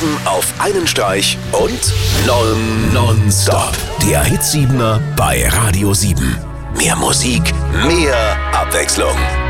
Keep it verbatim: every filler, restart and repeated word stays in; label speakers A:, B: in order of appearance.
A: sieben auf einen Streich und non, nonstop. Der Hit siebener bei Radio sieben. Mehr Musik, mehr Abwechslung.